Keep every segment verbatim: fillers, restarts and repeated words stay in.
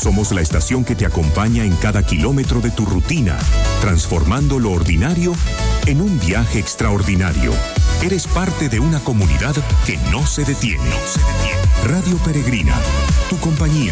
Somos la estación que te acompaña en cada kilómetro de tu rutina, transformando lo ordinario en un viaje extraordinario. Eres parte de una comunidad que no se detiene. No se detiene. Radio Peregrina, tu compañía.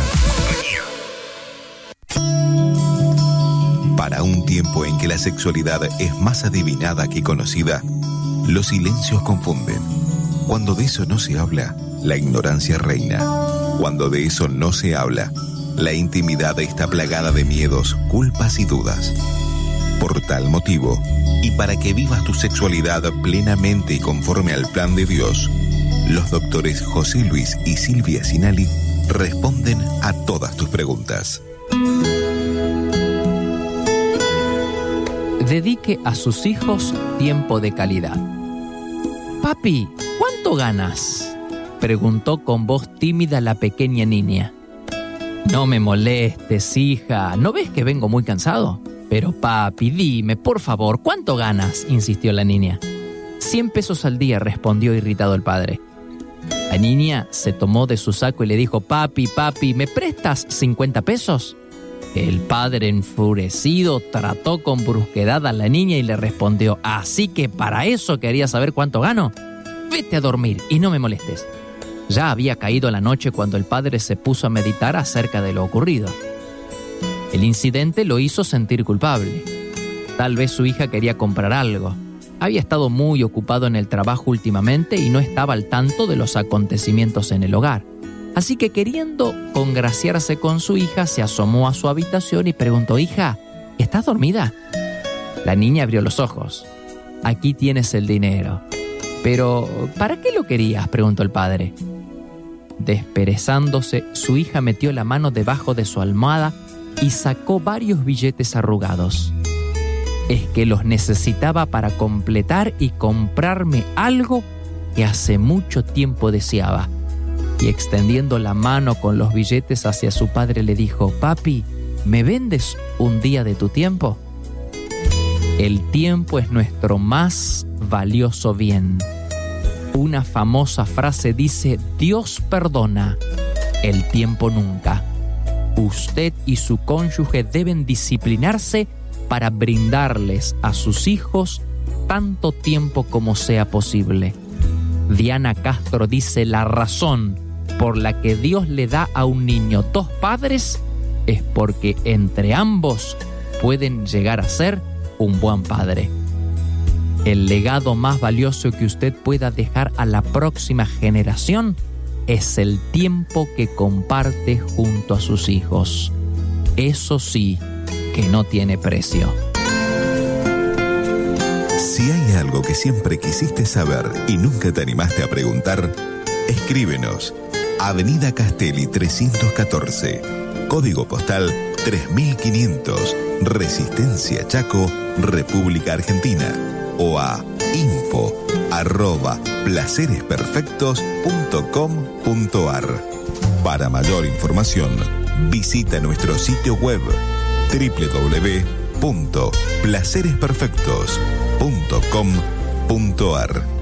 Para un tiempo en que la sexualidad es más adivinada que conocida, los silencios confunden. Cuando de eso no se habla, la ignorancia reina. Cuando de eso no se habla, la intimidad está plagada de miedos, culpas y dudas. Por tal motivo, y para que vivas tu sexualidad plenamente y conforme al plan de Dios, los doctores José Luis y Silvia Sinali responden a todas tus preguntas. Dedique a sus hijos tiempo de calidad. Papi, ¿cuánto ganas?, preguntó con voz tímida la pequeña niña. No me molestes, hija. ¿No ves que vengo muy cansado? Pero papi, dime, por favor, ¿cuánto ganas?, insistió la niña. Cien pesos al día, respondió irritado el padre. La niña se tomó de su saco y le dijo, papi, papi, ¿me prestas cincuenta pesos? El padre, enfurecido, trató con brusquedad a la niña y le respondió, ¿así que para eso querías saber cuánto gano? Vete a dormir y no me molestes. Ya había caído la noche cuando el padre se puso a meditar acerca de lo ocurrido. El incidente lo hizo sentir culpable. Tal vez su hija quería comprar algo. Había estado muy ocupado en el trabajo últimamente y no estaba al tanto de los acontecimientos en el hogar. Así que, queriendo congraciarse con su hija, se asomó a su habitación y preguntó, hija, ¿estás dormida? La niña abrió los ojos. Aquí tienes el dinero. Pero, ¿para qué lo querías?, preguntó el padre. Desperezándose, su hija metió la mano debajo de su almohada y sacó varios billetes arrugados. Es que los necesitaba para completar y comprarme algo que hace mucho tiempo deseaba. Y extendiendo la mano con los billetes hacia su padre le dijo, papi, ¿me vendes un día de tu tiempo? El tiempo es nuestro más valioso bien. Una famosa frase dice, Dios perdona, el tiempo nunca. Usted y su cónyuge deben disciplinarse para brindarles a sus hijos tanto tiempo como sea posible. Diana Castro dice, la razón por la que Dios le da a un niño dos padres es porque entre ambos pueden llegar a ser un buen padre. El legado más valioso que usted pueda dejar a la próxima generación es el tiempo que comparte junto a sus hijos. Eso sí, que no tiene precio. Si hay algo que siempre quisiste saber y nunca te animaste a preguntar, escríbenos. Avenida Castelli trescientos catorce, código postal tres mil quinientos, Resistencia Chaco, República Argentina, o a info arroba placeresperfectos punto com punto ar. Para mayor información, visita nuestro sitio web doble u doble u doble u punto placeresperfectos punto com punto ar.